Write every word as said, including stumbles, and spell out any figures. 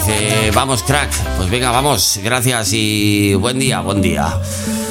dice, vamos crack. Pues venga, vamos, gracias y buen día, buen día.